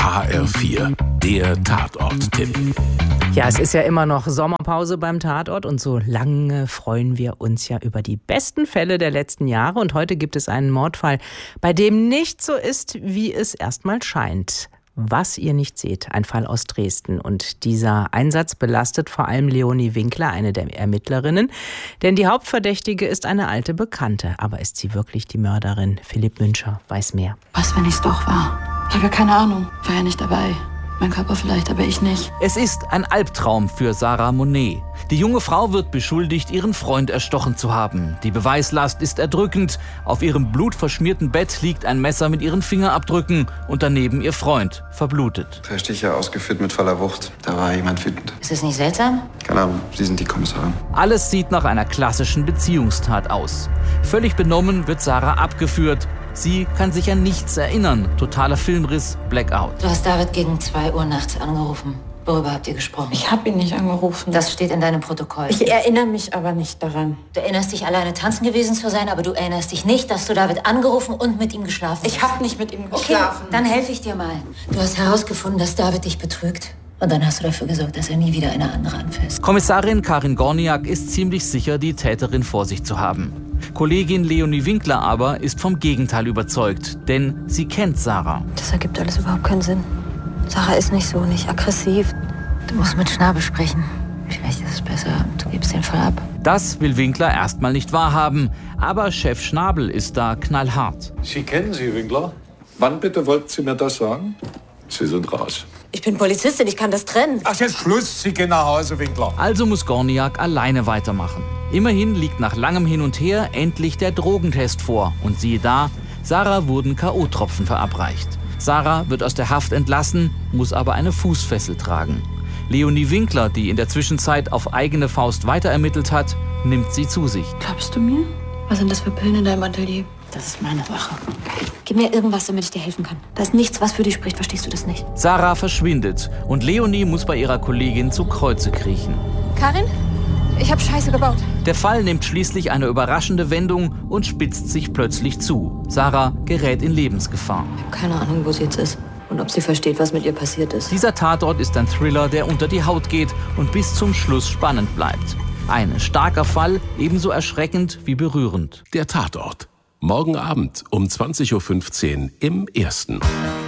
HR4, der Tatort-Tipp. Ja, es ist ja immer noch Sommerpause beim Tatort und so lange freuen wir uns ja über die besten Fälle der letzten Jahre. Und heute gibt es einen Mordfall, bei dem nicht so ist, wie es erstmal scheint. Was ihr nicht seht, ein Fall aus Dresden. Und dieser Einsatz belastet vor allem Leonie Winkler, eine der Ermittlerinnen. Denn die Hauptverdächtige ist eine alte Bekannte. Aber ist sie wirklich die Mörderin? Philipp Müncher weiß mehr. Was, wenn ich es doch war? Ich habe ja keine Ahnung. War ja nicht dabei. Mein Körper vielleicht, aber ich nicht. Es ist ein Albtraum für Sarah Monet. Die junge Frau wird beschuldigt, ihren Freund erstochen zu haben. Die Beweislast ist erdrückend. Auf ihrem blutverschmierten Bett liegt ein Messer mit ihren Fingerabdrücken und daneben ihr Freund, verblutet. 3 Stiche ausgeführt mit voller Wucht. Da war jemand wütend. Ist es nicht seltsam? Keine Ahnung, Sie sind die Kommissarin. Alles sieht nach einer klassischen Beziehungstat aus. Völlig benommen wird Sarah abgeführt. Sie kann sich an nichts erinnern. Totaler Filmriss, Blackout. Du hast David gegen 2 Uhr nachts angerufen. Worüber habt ihr gesprochen? Ich habe ihn nicht angerufen. Das steht in deinem Protokoll. Ich erinnere mich aber nicht daran. Du erinnerst dich, alleine tanzen gewesen zu sein, aber du erinnerst dich nicht, dass du David angerufen und mit ihm geschlafen hast. Ich habe nicht mit ihm geschlafen. Okay, dann helfe ich dir mal. Du hast herausgefunden, dass David dich betrügt. Und dann hast du dafür gesorgt, dass er nie wieder eine andere anfasst. Kommissarin Karin Gorniak ist ziemlich sicher, die Täterin vor sich zu haben. Kollegin Leonie Winkler aber ist vom Gegenteil überzeugt, denn sie kennt Sarah. Das ergibt alles überhaupt keinen Sinn. Sarah ist nicht so, nicht aggressiv. Du musst mit Schnabel sprechen. Vielleicht ist es besser, du gibst den Fall ab. Das will Winkler erstmal nicht wahrhaben, aber Chef Schnabel ist da knallhart. Sie kennen sie, Winkler? Wann bitte wollten Sie mir das sagen? Sie sind raus. Ich bin Polizistin, ich kann das trennen. Ach, jetzt Schluss, Sie gehen nach Hause, Winkler. Also muss Gorniak alleine weitermachen. Immerhin liegt nach langem Hin und Her endlich der Drogentest vor. Und siehe da, Sarah wurden K.O.-Tropfen verabreicht. Sarah wird aus der Haft entlassen, muss aber eine Fußfessel tragen. Leonie Winkler, die in der Zwischenzeit auf eigene Faust weiterermittelt hat, nimmt sie zu sich. Glaubst du mir? Was sind das für Pillen in deinem Atelier? Das ist meine Sache. Gib mir irgendwas, damit ich dir helfen kann. Da ist nichts, was für dich spricht, verstehst du das nicht? Sarah verschwindet und Leonie muss bei ihrer Kollegin zu Kreuze kriechen. Karin, ich habe Scheiße gebaut. Der Fall nimmt schließlich eine überraschende Wendung und spitzt sich plötzlich zu. Sarah gerät in Lebensgefahr. Ich habe keine Ahnung, wo sie jetzt ist und ob sie versteht, was mit ihr passiert ist. Dieser Tatort ist ein Thriller, der unter die Haut geht und bis zum Schluss spannend bleibt. Ein starker Fall, ebenso erschreckend wie berührend. Der Tatort. Morgen Abend um 20.15 Uhr im Ersten.